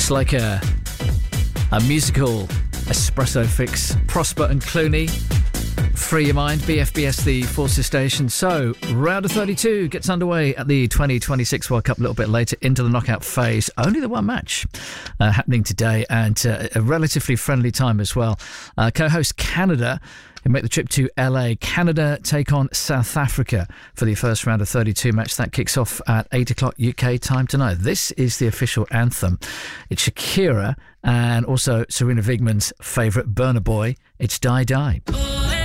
Looks like a musical espresso fix. Prosper and Clooney. Free your mind, BFBS, the Forces station. So, round of 32 gets underway at the 2026 World Cup a little bit later into the knockout phase. Only the one match happening today, and a relatively friendly time as well. Co-host Canada, who make the trip to LA. Canada take on South Africa for the first round of 32 match. That kicks off at 8 o'clock UK time tonight. This is the official anthem. It's Shakira and also Serena Wigman's favourite Burna Boy. It's Die Die.